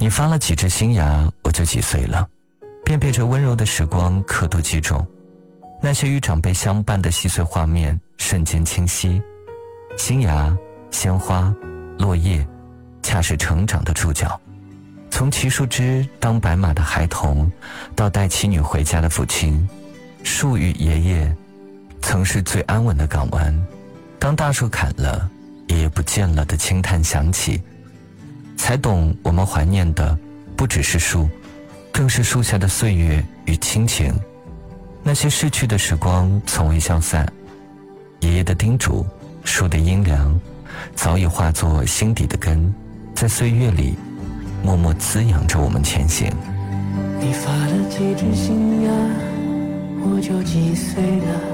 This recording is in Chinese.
你发了几只新芽，我就几岁了，便被这温柔的时光刻度击中。那些与长辈相伴的细碎画面瞬间清晰，新芽、鲜花、落叶，恰是成长的主角。从骑树枝当白马的孩童，到带妻女回家的父亲，树与爷爷曾是最安稳的港湾。当大树砍了，爷爷不见了的轻叹响起，才懂我们怀念的不只是树，更是树下的岁月与亲情。那些逝去的时光从未消散，爷爷的叮嘱，树的阴凉，早已化作心底的根，在岁月里默默滋养着我们前行。 你发了几只新芽，我就几岁了。